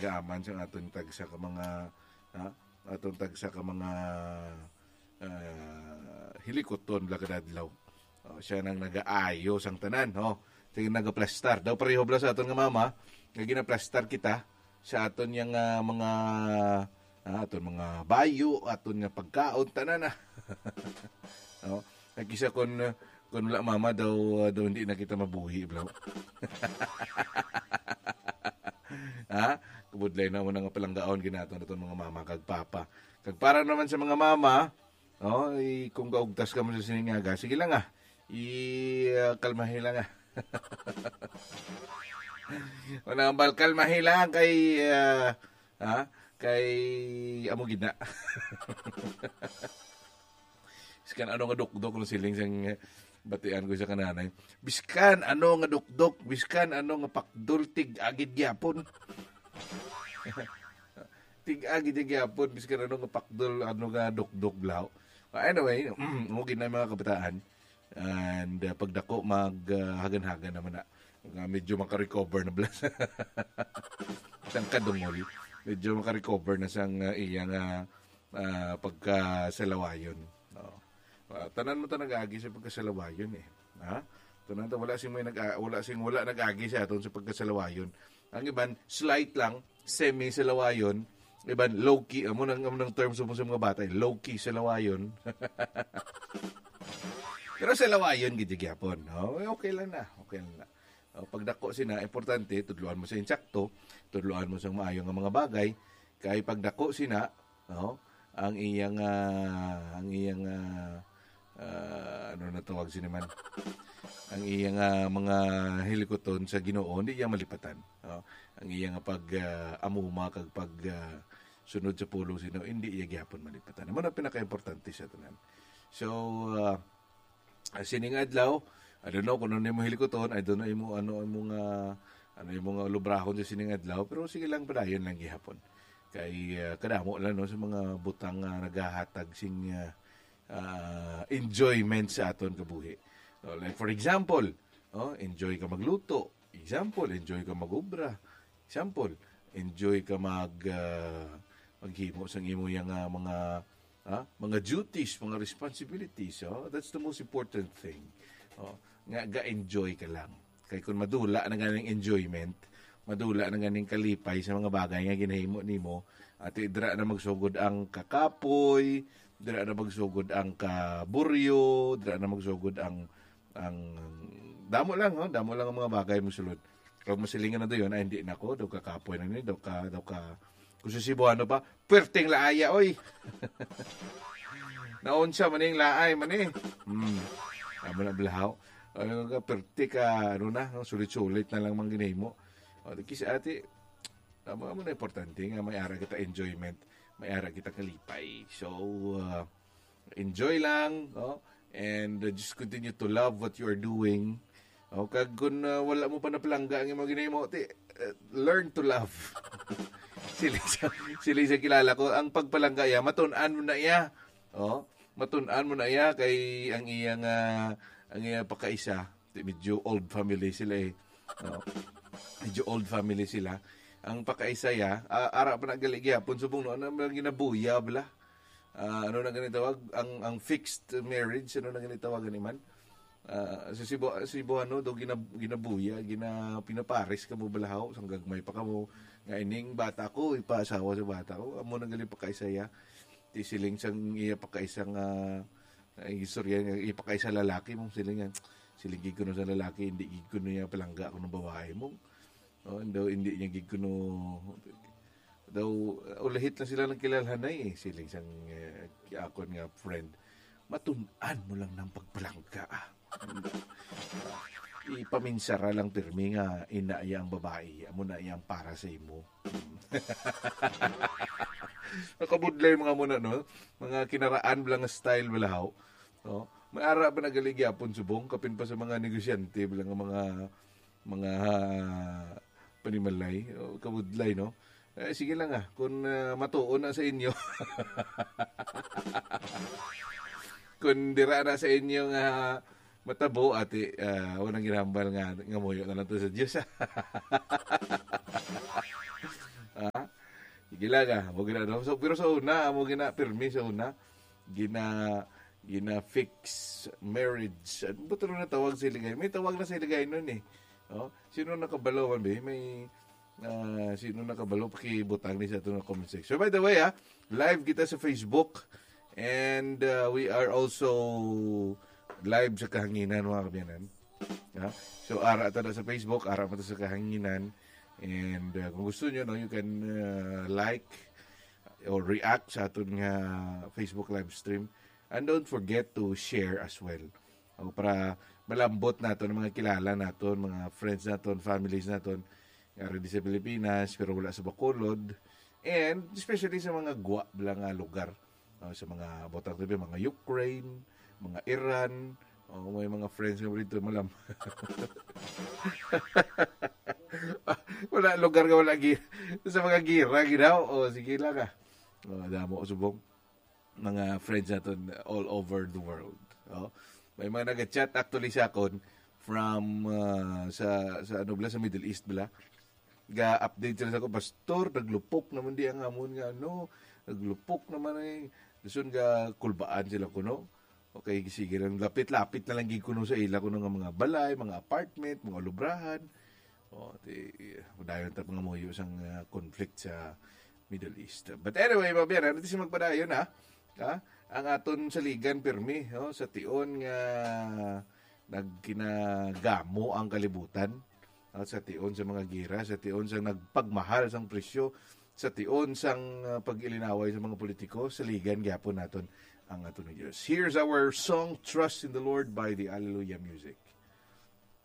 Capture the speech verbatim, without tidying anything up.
gaaman sa aton tagsa ka mga ha, aton tagsa ka mga uh, hilikoton lakadadlaw. Oh, siya nang nagaayos ang tanan, oh. Sige nagaplastar. Daw pareho bla sa aton nga mama, nga ginaplastar kita sa aton yang uh, mga uh, aton mga bayo, aton nga pagkaon tanan na. Oh, kisa kon kon wala mama daw uh, daw hindi na kita mabuhi bla. Ha? Kubudlay na mo nga palanggaon ginaton aton mga mama kag papa. Kag para naman sa mga mama, oh, i, kung gaugtas ka mo sa siningaga, sige lang ah. I-kalmahi lang ah. Wala bal kalmahi lang kay uh, ha? Kay amo gina. Biskan ano nga dukdok ng siling sang batian ko sa kananay. Biskan ano nga dukdok, biskan ano nga pakdol tig agid gyapon. Tig agid gyapon biskan ano nga pakdol ano nga dukdok blaw. Anyway, mo gina mga kabataan. And uh, pagdako maghagan-hagan uh, naman na uh, medyo makarecover na blas. Sang kadungol. Medyo makarecover na sang uh, iyang uh, uh, pagkasalawayon. No. Uh, tanan mo ta nag-agi sa pagkasalawayon eh. Ha? Tanan ta wala sing may nag wala sing wala nag-agi sa aton sa pagkasalawayon. Ang iban slight lang semi salawayon. Iban low key amo nang amo nang terms sa mga bata, low key salawayon. Pero sa lawayon gid gyapon. Oh, okay lang na, okay lang na. Oh, pagdako sina importante tudloan mo sa insakto, tudloan mo sa maayo nga mga bagay kay pagdako sina, oh, ang iyang uh, ang iyang uh, uh, ano na tawag sini man. Ang iyang uh, mga hilikoton sa Ginoo hindi iya malipatan. Oh, ang iyang pag uh, amuma kag pag uh, sunod sa pulo sino hindi iya gyapon malipatan. Amo na pinaka-importante sa tanan. So uh, sining adlaw, I don't know kung ano yung hilikoton, I don't know yung ano yung mga ano yung mga lubrahon sa sining adlaw, pero sige lang padayon lang gihapon. Kay uh, kadamo lang no sa mga butang uh, nagahatag sing uh, uh, enjoyment sa aton kabuhi. So, like for example, oh, enjoy ka magluto. Example, enjoy ka magobra. Example, enjoy ka mag uh, maghimo sang imo yang uh, mga Ah, mga duties, mga responsibilities. Oh, that's the most important thing. Oh, nga ga-enjoy ka lang. Kay kung madula na ganing enjoyment, madula na ganing kalipay sa mga bagay nga ginahimo nimo, at dira na magsugod ang kakapoy, dira na magsugod ang kaburyo, dira na magsugod ang ang damo lang, oh, damo lang ang mga bagay mo sulod. Kung masilingan na doon, ay hindi na ko, daw kakapoy na ni, daw ka, daw ka, kung sa Cebuano pa, perting laaya, oy. Naon siya, maning laay, mani. Hmm. Amo na blahaw. Ano ka, perti ka, ano na, sulit-sulit na lang mang ginahimo. O, kasi ate, amo, amo na importante nga, may ara kita enjoyment, may ara kita kalipay. So, uh, enjoy lang, oh, and uh, just continue to love what you are doing. O, kag kung uh, wala mo pa na palangga ang mga ginahimo, te, uh, learn to love. Sili sa, sili sa kilala ko, ang pagpalangga iya, matun-an mo na iya. Oh, matun-an mo na iya kay ang iyang uh, ang iyang pagkaisa. Medyo old family sila eh. Oh, medyo old family sila. Ang pagkaisa ya, uh, ara pa na galigya, punsubong no, ano na ginabuya bala. Uh, ano na ganito tawag? Ang ang fixed marriage, ano na ganito tawag man? Uh, sa Cebu, Cebuano do ginab, ginabuya, gina pinapares ka mo balahaw, sang gagmay pa ka mo. Nga ining bata ko, ipasawa sa bata ko. Amo nang galing pagkaisaya. Ti siling sang iya pagkaisang uh, istorya, ipakaisa lalaki mong siling yan. Siling gig ko no sa lalaki, hindi gig ko no yung palangga ko ng babae mong. Oh, daw hindi niya gig ko no. Daw, ulahit lang sila ng kilalhanay eh. Siling sang uh, kiakon nga friend. Matun-an mo lang ng pagpalangga ah. Ipaminsara lang pirmi nga inaaya ang babae amo na iyang para sa imo. Nakabudlay mga muna no, mga kinaraan lang style balahaw. No, may ara ba nagaligapon subong kapin pa sa mga negosyante bilang mga mga uh, panimalay, o, kabudlay no. Eh, sige lang ah, kung uh, matuon na sa inyo. Kung dira na sa inyo nga uh, matabo ati uh, walang ginambal nga nga moyo na lang to sa Dios. Ah, gila ka, mo gina no. So, pero sa una, mo gina pirmi sa una, gina gina fix marriage. Ano ba ito na tawag sa iligay? May tawag na sa iligay nun eh. Oh, sino nakabalo man ba? May uh, sino nakabalo pakibutang ni sa ito na comment section. So, by the way, ah, live kita sa Facebook and uh, we are also live sa Kahanginan, mga kabiyanan. Yeah? So, ara ito na sa Facebook, ara mo ito sa Kahanginan. And uh, kung gusto nyo, no, you can uh, like or react sa aton nga Facebook live stream. And don't forget to share as well. O, para malambot nato ng mga kilala naton, mga friends naton, families naton, nga rin sa Pilipinas, pero wala sa Bacolod. And especially sa mga guwa lang lugar. O, sa mga botang tabi, mga Ukraine, mga Iran, o may mga friends nga rito malam. Wala lugar ka, wala gira. Sa mga gira, ginaw, o sige lang ka. O, damo ko subong mga friends natin all over the world. O, may mga nag-chat actually sa akon from uh, sa sa ano bala sa Middle East bala. Ga-update sila sa ako, pastor, naglupok naman di ang amon nga ano, naglupok naman ay dasun ga kulbaan sila kuno. Okay, sige lang lapit-lapit na lang gid kuno sa ila kuno nga mga balay, mga apartment, mga lubrahan. O, di dayon ta mga moyo sang uh, conflict sa Middle East. But anyway, mabiyan, natin si magpadayon ha. Ha? Ang aton saligan pirmi, no? Sa tion nga nagkinagamo ang kalibutan, no? Sa tion sa mga gira, sa tion sa nagpagmahal sang presyo, sa tion sang uh, pag-ilinaway sa mga politiko, saligan gyapon naton ang aton ni Dios. Here's our song Trust in the Lord by the Alleluia Music.